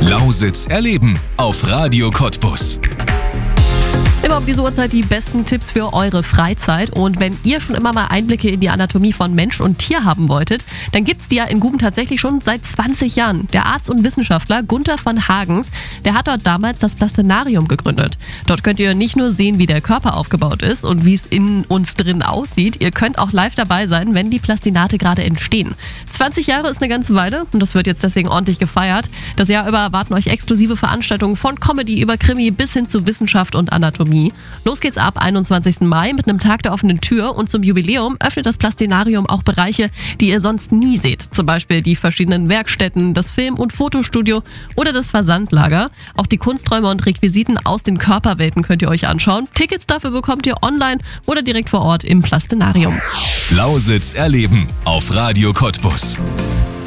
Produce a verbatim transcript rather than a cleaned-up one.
Lausitz erleben auf Radio Cottbus. Immer um diese Uhrzeit die besten Tipps für eure Freizeit. Und wenn ihr schon immer mal Einblicke in die Anatomie von Mensch und Tier haben wolltet, dann gibt's die ja in Guben tatsächlich schon seit zwanzig Jahren. Der Arzt und Wissenschaftler Gunther van Hagens, der hat dort damals das Plastenarium gegründet. Dort könnt ihr nicht nur sehen, wie der Körper aufgebaut ist und wie es in uns drin aussieht, ihr könnt auch live dabei sein, wenn die Plastinate gerade entstehen. zwanzig Jahre ist eine ganze Weile und das wird jetzt deswegen ordentlich gefeiert. Das Jahr über erwarten euch exklusive Veranstaltungen von Comedy über Krimi bis hin zu Wissenschaft und Anatomie. Los geht's ab einundzwanzigsten Mai mit einem Tag der offenen Tür und zum Jubiläum öffnet das Plastinarium auch Bereiche, die ihr sonst nie seht. Zum Beispiel die verschiedenen Werkstätten, das Film- und Fotostudio oder das Versandlager. Auch die Kunsträume und Requisiten aus den Körperwelten könnt ihr euch anschauen. Tickets dafür bekommt ihr online oder direkt vor Ort im Plastinarium. Lausitz erleben auf Radio Cottbus.